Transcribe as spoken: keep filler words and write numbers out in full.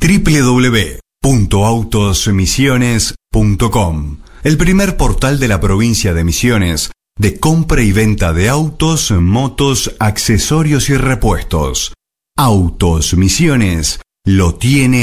doble u doble u doble u punto autos misiones punto com, el primer portal de la provincia de Misiones de compra y venta de autos, motos, accesorios y repuestos. Autos Misiones lo tiene